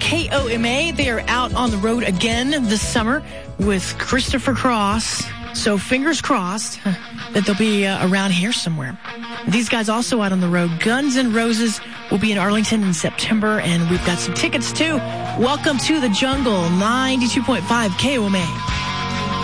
KOMA. They are out on the road again this summer with Christopher Cross. So fingers crossed that they'll be around here somewhere. These guys also out on the road. Guns N' Roses will be in Arlington in September, and we've got some tickets too. Welcome to the jungle, 92.5 KOMA.